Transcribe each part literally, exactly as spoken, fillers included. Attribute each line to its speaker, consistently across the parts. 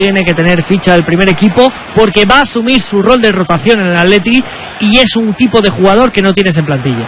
Speaker 1: tiene que tener ficha del primer equipo porque va a asumir su rol de rotación en el Atleti y es un tipo de jugador que no tienes en plantilla.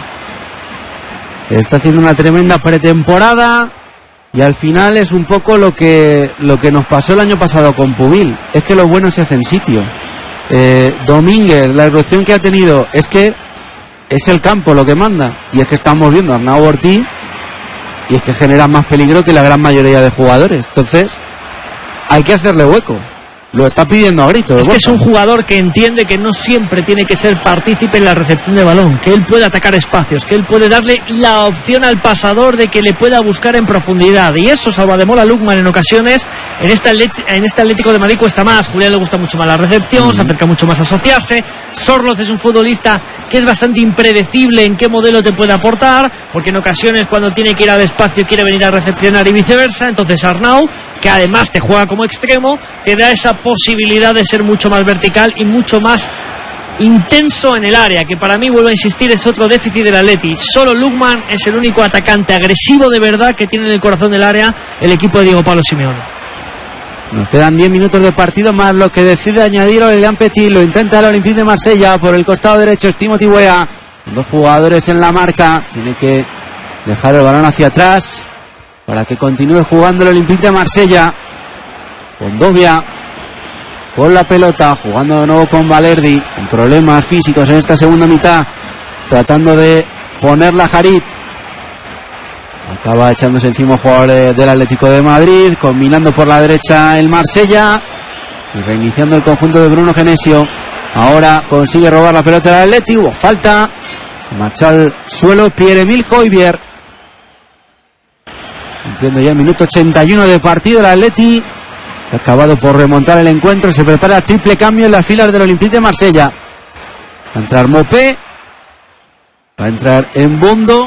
Speaker 2: Está haciendo una tremenda pretemporada y al final es un poco lo que lo que nos pasó el año pasado con Pubil. Es que los buenos se hacen sitio. eh, Domínguez, la erupción que ha tenido es que es el campo lo que manda, y es que estamos viendo a Arnau Ortiz y es que genera más peligro que la gran mayoría de jugadores. Entonces hay que hacerle hueco. Lo está pidiendo a gritos.
Speaker 1: Es que es un jugador que entiende que no siempre tiene que ser partícipe en la recepción de balón, que él puede atacar espacios, que él puede darle la opción al pasador de que le pueda buscar en profundidad, y eso Salvademola Lookman en ocasiones en este, en este Atlético de Madrid cuesta más. Julián le gusta mucho más la recepción, mm. se acerca mucho más a asociarse. Sorloz es un futbolista que es bastante impredecible en qué modelo te puede aportar, porque en ocasiones cuando tiene que ir al espacio quiere venir a recepcionar y viceversa. Entonces Arnau, que además te juega como extremo, te da esa posibilidad de ser mucho más vertical y mucho más intenso en el área, que para mí, vuelvo a insistir, es otro déficit del Atleti. Solo Lookman es el único atacante agresivo de verdad que tiene en el corazón del área el equipo de Diego Pablo Simeone.
Speaker 2: Nos quedan diez minutos de partido más lo que decide añadir Aurélien Petit. Lo intenta el Olympique de Marsella por el costado derecho. Es Timothy Weah, dos jugadores en la marca, tiene que dejar el balón hacia atrás para que continúe jugando el Olympique de Marsella. Condovia con la pelota, jugando de nuevo con Valerdi, con problemas físicos en esta segunda mitad, tratando de ponerla a Harit. Acaba echándose encima el jugador del Atlético de Madrid, combinando por la derecha el Marsella y reiniciando el conjunto de Bruno Genesio. Ahora consigue robar la pelota del Atleti, hubo falta, se marchó al suelo Pierre-Emile Højbjerg. Cumpliendo ya el minuto ochenta y uno de partido, el Atleti ha acabado por remontar el encuentro. Se prepara triple cambio en las filas del Olympique de Marsella. Va a entrar Mopé, va a entrar Mbondo,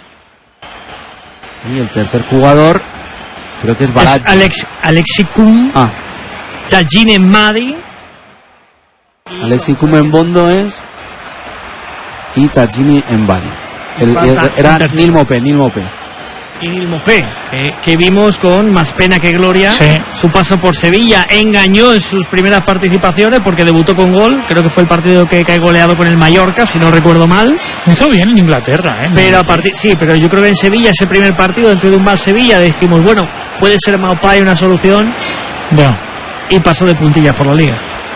Speaker 2: y el tercer jugador creo que es Baladji.
Speaker 1: Es Alex, Alexi Cum,
Speaker 2: ah.
Speaker 1: Tajine Madi.
Speaker 2: Alexi Cum Mbondo es y Tajini Mbadi. El, el, era Nil Mopé, Nil Mopé.
Speaker 1: Y Nil Mopé, que, que vimos con más pena que gloria, sí, su paso por Sevilla. Engañó en sus primeras participaciones porque debutó con gol. Creo que fue el partido que cae goleado con el Mallorca, si no recuerdo mal.
Speaker 3: Hizo bien en Inglaterra, ¿eh?
Speaker 1: Pero a partir, sí, pero yo creo que en Sevilla, ese primer partido dentro de un mal Sevilla, dijimos, bueno, puede ser Maupay una solución.
Speaker 3: Bueno.
Speaker 1: Y pasó de puntillas por la liga.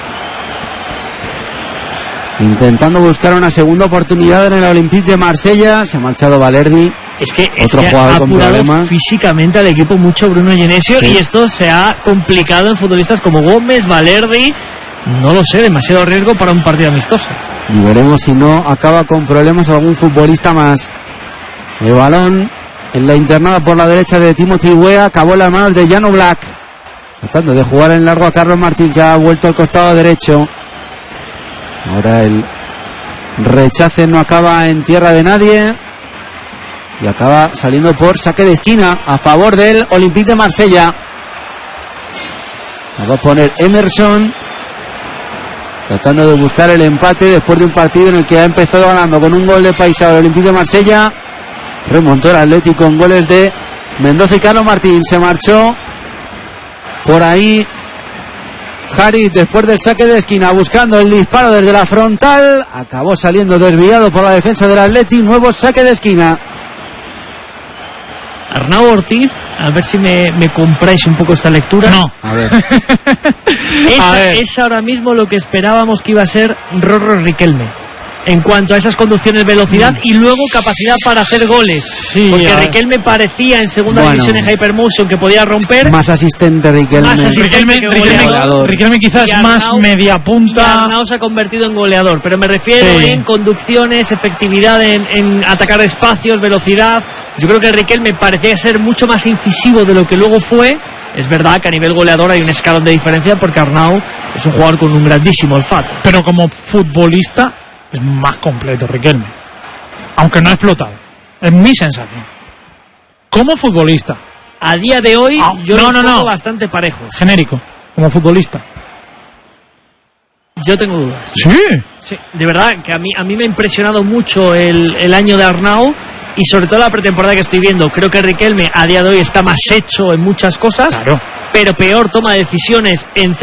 Speaker 2: Intentando buscar una segunda oportunidad en el Olympique de Marsella. Se ha marchado Valerdi.
Speaker 1: Es que,
Speaker 2: otro
Speaker 1: es que
Speaker 2: jugador
Speaker 1: ha
Speaker 2: con
Speaker 1: apurado
Speaker 2: problemas
Speaker 1: físicamente al equipo mucho Bruno Genesio, sí, y esto se ha complicado en futbolistas como Gómez, Valerdi. No lo sé, demasiado riesgo para un partido amistoso.
Speaker 2: Y veremos si no acaba con problemas algún futbolista más. El balón en la internada por la derecha de Timothy Weah, acabó en las manos de Jan Oblak, tratando de jugar en largo a Carlos Martín, que ha vuelto al costado derecho. Ahora el rechace no acaba en tierra de nadie y acaba saliendo por saque de esquina a favor del Olympique de Marsella. La va a poner Emerson, tratando de buscar el empate después de un partido en el que ha empezado ganando con un gol de Paisao el Olympique de Marsella. Remontó el Atlético con goles de Mendoza y Carlos Martín. Se marchó por ahí Harit después del saque de esquina, buscando el disparo desde la frontal. Acabó saliendo desviado por la defensa del Atleti. Nuevo saque de esquina.
Speaker 1: Arnau Ortiz, a ver si me, me compráis un poco esta lectura.
Speaker 3: No.
Speaker 2: A ver.
Speaker 1: es,
Speaker 3: a ver.
Speaker 1: es ahora mismo lo que esperábamos que iba a ser Rorro Riquelme. En cuanto a esas conducciones, velocidad mm. y luego capacidad para hacer goles.
Speaker 3: Sí,
Speaker 1: porque Riquelme parecía en segunda
Speaker 2: bueno.
Speaker 1: división en Hypermotion que podía romper.
Speaker 2: Más asistente Riquelme.
Speaker 1: Más asistente
Speaker 3: Riquelme,
Speaker 1: que
Speaker 3: Riquelme,
Speaker 1: goleador.
Speaker 3: Riquelme quizás
Speaker 1: Arnau,
Speaker 3: más media punta.
Speaker 1: Y Arnau se ha convertido en goleador. Pero me refiero
Speaker 3: sí.
Speaker 1: en conducciones, efectividad en, en atacar espacios, velocidad. Yo creo que Riquelme parecía ser mucho más incisivo de lo que luego fue. Es verdad que a nivel goleador hay un escalón de diferencia porque Arnau es un jugador con un grandísimo olfato.
Speaker 3: Pero como futbolista es más completo Riquelme, aunque no ha explotado. Es mi sensación. Como futbolista,
Speaker 1: a día de hoy,
Speaker 3: ah,
Speaker 1: yo
Speaker 3: no,
Speaker 1: lo
Speaker 3: no,
Speaker 1: pongo
Speaker 3: no.
Speaker 1: bastante parejos.
Speaker 3: Genérico, como futbolista.
Speaker 1: Yo tengo dudas.
Speaker 3: Sí.
Speaker 1: Sí, de verdad que a mí a mí me ha impresionado mucho el, el año de Arnau y sobre todo la pretemporada que estoy viendo. Creo que Riquelme a día de hoy está más hecho en muchas cosas.
Speaker 3: Claro.
Speaker 1: pero peor toma decisiones en